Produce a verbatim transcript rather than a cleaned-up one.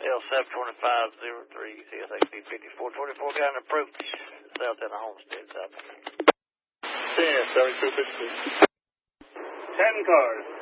L seven twenty-five oh three C S X B fifty-four twenty-four got an approach south in the Homestead, South. ten, seventy-two fifty-two. Ten cars.